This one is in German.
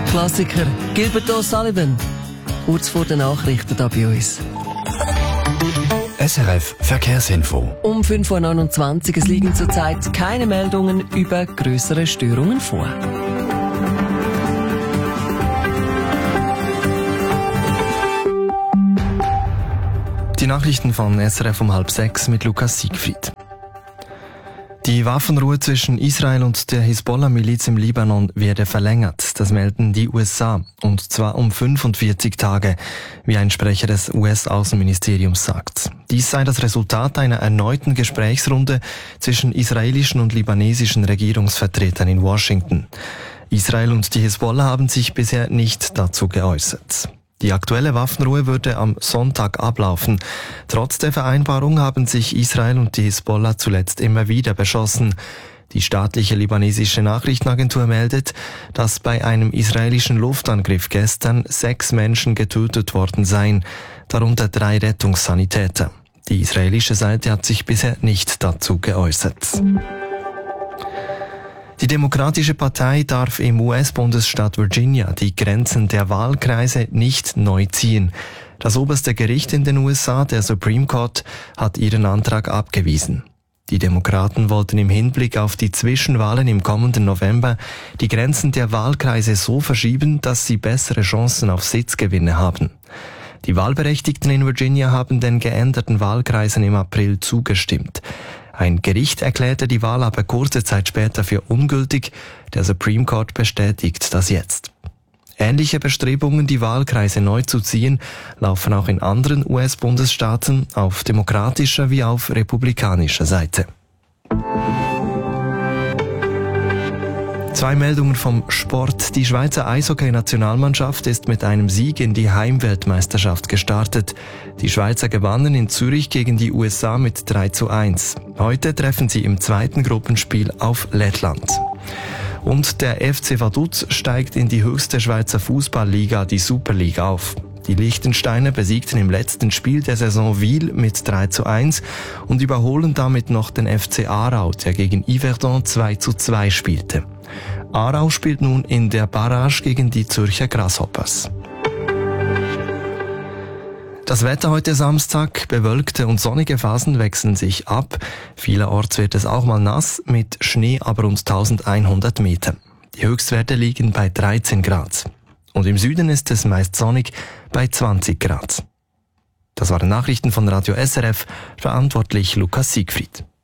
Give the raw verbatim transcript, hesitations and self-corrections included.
Klassiker Gilbert O'Sullivan. Kurz vor den Nachrichten da bei uns. S R F Verkehrsinfo. Um fünf Uhr neunundzwanzig. Es liegen zurzeit keine Meldungen über größere Störungen vor. Die Nachrichten von S R F um halb sechs mit Lukas Siegfried. Die Waffenruhe zwischen Israel und der Hisbollah-Miliz im Libanon werde verlängert. Das melden die U S A. Und zwar um fünfundvierzig Tage, wie ein Sprecher des U S-Außenministeriums sagt. Dies sei das Resultat einer erneuten Gesprächsrunde zwischen israelischen und libanesischen Regierungsvertretern in Washington. Israel und die Hisbollah haben sich bisher nicht dazu geäußert. Die aktuelle Waffenruhe würde am Sonntag ablaufen. Trotz der Vereinbarung haben sich Israel und die Hisbollah zuletzt immer wieder beschossen. Die staatliche libanesische Nachrichtenagentur meldet, dass bei einem israelischen Luftangriff gestern sechs Menschen getötet worden seien, darunter drei Rettungssanitäter. Die israelische Seite hat sich bisher nicht dazu geäußert. Die Demokratische Partei darf im U S-Bundesstaat Virginia die Grenzen der Wahlkreise nicht neu ziehen. Das oberste Gericht in den U S A, der Supreme Court, hat ihren Antrag abgewiesen. Die Demokraten wollten im Hinblick auf die Zwischenwahlen im kommenden November die Grenzen der Wahlkreise so verschieben, dass sie bessere Chancen auf Sitzgewinne haben. Die Wahlberechtigten in Virginia haben den geänderten Wahlkreisen im April zugestimmt. Ein Gericht erklärte die Wahl aber kurze Zeit später für ungültig. Der Supreme Court bestätigt das jetzt. Ähnliche Bestrebungen, die Wahlkreise neu zu ziehen, laufen auch in anderen U S-Bundesstaaten auf demokratischer wie auf republikanischer Seite. Zwei Meldungen vom Sport. Die Schweizer Eishockey-Nationalmannschaft ist mit einem Sieg in die Heimweltmeisterschaft gestartet. Die Schweizer gewannen in Zürich gegen die U S A mit drei zu eins. Heute treffen sie im zweiten Gruppenspiel auf Lettland. Und der F C Vaduz steigt in die höchste Schweizer Fußballliga, die Super League, auf. Die Liechtensteiner besiegten im letzten Spiel der Saison Wil mit drei zu eins und überholen damit noch den F C Aarau, der gegen Yverdon zwei zu zwei spielte. Aarau spielt nun in der Barrage gegen die Zürcher Grasshoppers. Das Wetter heute Samstag: bewölkte und sonnige Phasen wechseln sich ab. Vielerorts wird es auch mal nass, mit Schnee aber rund eintausendeinhundert Meter. Die Höchstwerte liegen bei dreizehn Grad. Und im Süden ist es meist sonnig bei zwanzig Grad. Das waren Nachrichten von Radio S R F, verantwortlich Lukas Siegfried.